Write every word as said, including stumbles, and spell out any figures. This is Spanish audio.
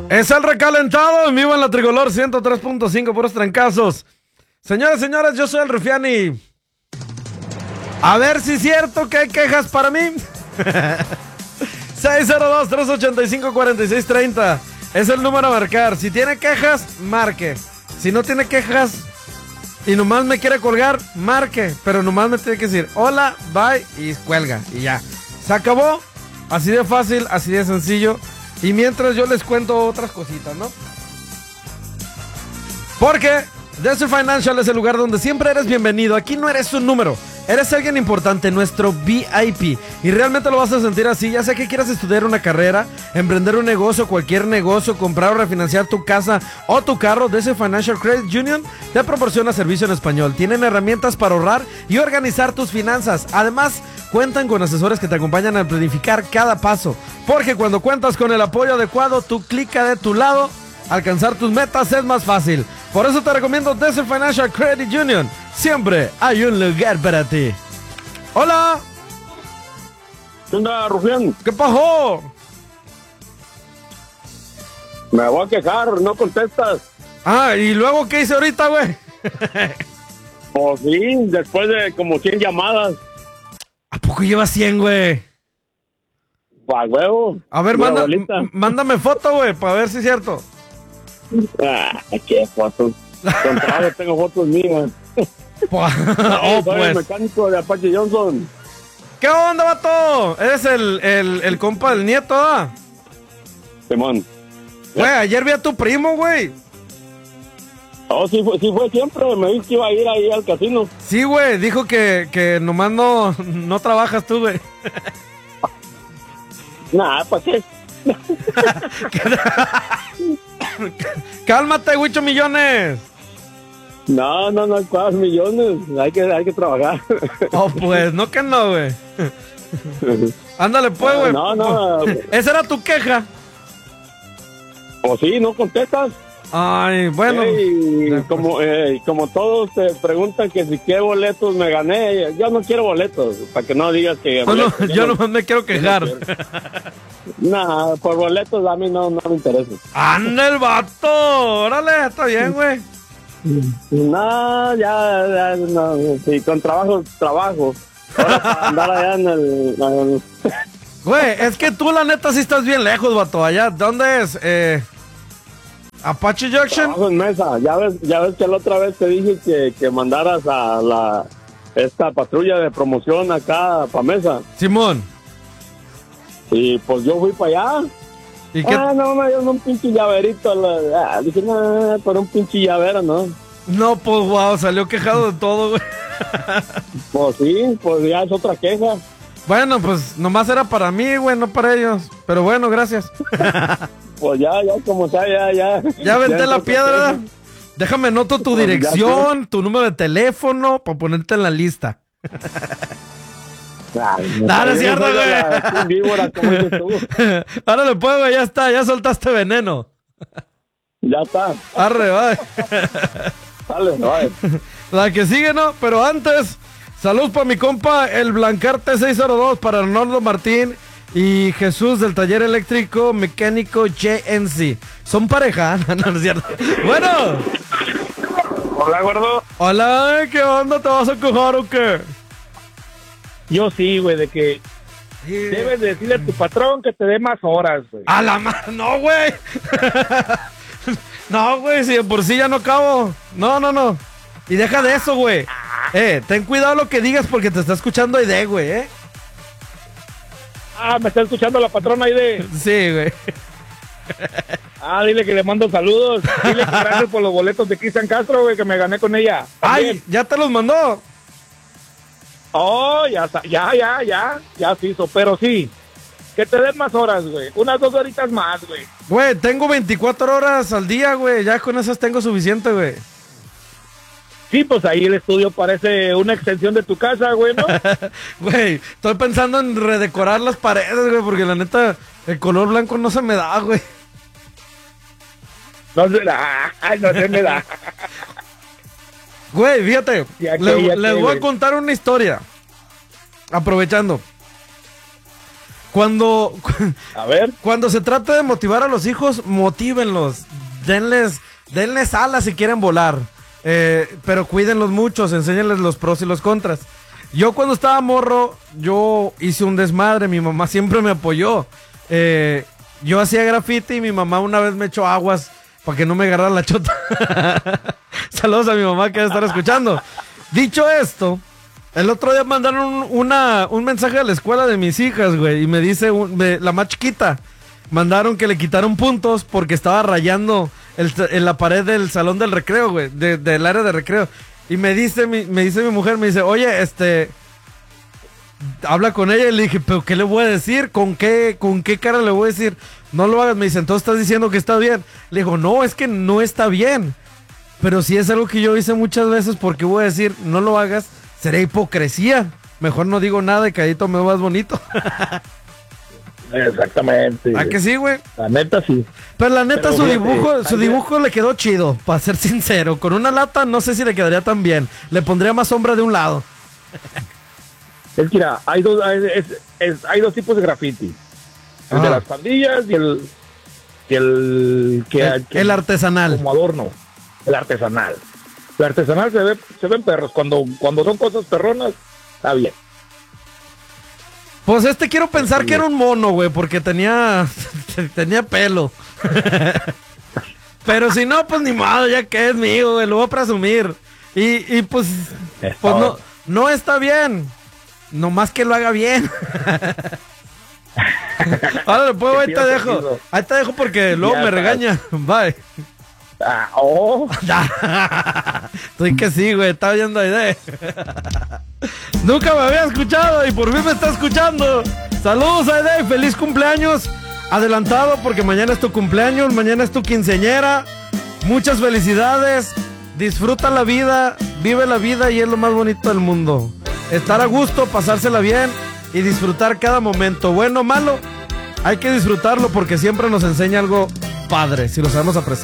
Es el recalentado en vivo en la Tricolor ciento tres punto cinco, puros trancazos. Señoras y señores, yo soy el Rufiani. A ver si es cierto que hay quejas para mí. seis cero dos, tres ocho cinco, cuatro seis tres cero es el número a marcar. Si tiene quejas, marque. Si no tiene quejas y nomás me quiere colgar, marque. Pero nomás me tiene que decir hola, bye y cuelga. Y ya. Se acabó. Así de fácil, así de sencillo. Y mientras yo les cuento otras cositas, ¿no? Porque Desert Financial es el lugar donde siempre eres bienvenido. Aquí no eres un número, eres alguien importante, nuestro V I P. Y realmente lo vas a sentir así, ya sea que quieras estudiar una carrera, emprender un negocio, cualquier negocio, comprar o refinanciar tu casa o tu carro. Desert Financial Credit Union te proporciona servicio en español. Tienen herramientas para ahorrar y organizar tus finanzas. Además, cuentan con asesores que te acompañan a planificar cada paso. Porque cuando cuentas con el apoyo adecuado, tu clica de tu lado, alcanzar tus metas es más fácil. Por eso te recomiendo Desert Financial Credit Union. Siempre hay un lugar para ti. Hola. ¿Qué onda, Rufián? ¿Qué pasó? Me voy a quejar, no contestas. Ah, ¿y luego qué hice ahorita, güey? Pues sí, después de como cien llamadas. ¿A poco llevas cien, güey? Pa' huevo. A ver, Mi manda, abuelita. m- mándame foto, güey, para ver si es cierto. Ah, qué fotos. Con trabajo tengo fotos mías. oh, Soy pues. el mecánico de Apache Johnson. ¿Qué onda, vato? Eres el, el, el compa del nieto, ¿ah? Simón. Güey, ayer vi a tu primo, güey. Oh, sí fue, sí fue siempre. Me dijo que iba a ir ahí al casino. Sí, güey, dijo que, que nomás no, no trabajas tú, güey. Nah, ¿para qué? Cálmate, Huicho Millones. No, no, no, ¿cuántos millones? Hay que, hay que trabajar. Oh, pues, no que no, güey. Ándale, pues, güey. No, no. Esa era tu queja. O sí, no contestas. Ay, bueno. Hey, como, eh, como todos te preguntan que si qué boletos me gané, yo no quiero boletos, para que no digas que... Bueno, boletos, yo nomás me quiero quejar. No, por boletos a mí no, no me interesa. ¡Anda el vato! Órale, está bien, güey. No, ya, ya, no, sí, con trabajo, trabajo. Ahora para andar allá en el... en el- Güey, es que tú la neta sí estás bien lejos, vato. Allá, ¿dónde es? Eh... Apache Junction. Trabajo en mesa. Ya ves, ya ves que la otra vez te dije que, que mandaras a la esta patrulla de promoción acá para mesa. Simón. Y pues yo fui para allá. ¿Y qué? Ah, no, me dieron un pinche llaverito. La, ah, dije, no, por un pinche llavero, ¿no? No, pues wow, salió quejado de todo, güey. Pues sí, pues ya es otra queja. Bueno, pues nomás era para mí, güey, no para ellos. Pero bueno, gracias. Pues ya, ya, como sea, ya, ya. Ya aventé es la otra piedra. queja. Déjame noto tu Pues ya dirección, tu número de teléfono para ponerte en la lista. Ay, No, no es yo cierto, soy de güey. la Team Víbora, como dices tú. Ahora le puedo, güey, ya está, ya soltaste veneno. Ya está. Arre, va. Sale, vale. La que sigue, ¿no? Pero antes, salud para mi compa, el Blancarte seis cero dos, para Arnoldo Martín y Jesús del taller eléctrico mecánico J N C. ¿Son pareja? No, no es cierto. Bueno. Hola, gordo. Hola, ¿qué onda? ¿Te vas a quejar o qué? Yo sí, güey, de que debes de decirle a tu patrón que te dé más horas, güey. A la ma... No, güey. No, güey, si de por sí ya no acabo. No, no, no. Y deja de eso, güey. Eh, ten cuidado lo que digas porque te está escuchando Aide, güey, ¿eh? Ah, me está escuchando la patrona ahí de... Sí, güey. Ah, dile que le mando saludos. Dile que gracias por los boletos de Cristian Castro, güey, que me gané con ella. Ay, También. ya te los mandó. Oh, ya, sa- ya, ya, ya. Ya se hizo, pero sí. Que te den más horas, güey. Unas dos horitas más, güey. Güey, tengo veinticuatro horas al día, güey. Ya con esas tengo suficiente, güey. Sí, pues ahí el estudio parece una extensión de tu casa, güey, ¿no? Güey, estoy pensando en redecorar las paredes, güey, porque la neta, el color blanco no se me da, güey. No se da, ay, no se me da. Güey, fíjate, Ya que, le- ya les que, voy a güey. contar una historia. Aprovechando. Cuando, A ver. cuando se trata de motivar a los hijos, motívenlos. Denles, denles alas si quieren volar. Eh, pero cuídenlos mucho, enséñenles los pros y los contras. Yo cuando estaba morro, yo hice un desmadre, mi mamá siempre me apoyó. Eh, yo hacía graffiti y mi mamá una vez me echó aguas para que no me agarrara la chota. Saludos a mi mamá que debe estar escuchando. Dicho esto, el otro día mandaron un, una, un mensaje a la escuela de mis hijas, güey, y me dice un, me, la más chiquita, mandaron que le quitaron puntos porque estaba rayando el, en la pared del salón del recreo, güey, de, del área de recreo. Y me dice, mi, me dice mi mujer, me dice, oye, este, habla con ella. Y le dije, pero ¿qué le voy a decir? ¿Con qué, con qué cara le voy a decir? No lo hagas. Me dice, entonces estás diciendo que está bien. Le digo, no, es que no está bien. Pero si es algo que yo hice muchas veces, porque voy a decir, no lo hagas, sería hipocresía. Mejor no digo nada y cadito me veo más bonito. Exactamente. ¿A que sí, güey? La neta sí. Pero la neta, Pero su fíjate, dibujo, su ayer- dibujo le quedó chido, para ser sincero. Con una lata no sé si le quedaría tan bien. Le pondría más sombra de un lado. Es que mira, hay dos, hay, es- es- hay dos tipos de graffiti. El Ajá. de las pandillas y el, y el que, El, que- el artesanal. como adorno. El artesanal. El artesanal se ve, se ven perros. Cuando, cuando son cosas perronas, está bien. Pues este quiero pensar que era un mono, güey, porque tenía tenía pelo. Pero si no, pues ni modo, ya que es mío, güey, lo voy a presumir. Y, y pues, pues no, no está bien. Nomás que lo haga bien. Ahora, pues, ahí te dejo. Ahí te dejo porque luego Ya me estás. regaña. Bye. Ah, oh, Estoy que sí, güey, estaba viendo idea. Nunca me había escuchado y por fin me está escuchando. Saludos, Aide, feliz cumpleaños. Adelantado porque mañana es tu cumpleaños, mañana es tu quinceañera. Muchas felicidades. Disfruta la vida, vive la vida y es lo más bonito del mundo. Estar a gusto, pasársela bien y disfrutar cada momento. Bueno o malo, hay que disfrutarlo porque siempre nos enseña algo padre, si lo sabemos apreciar.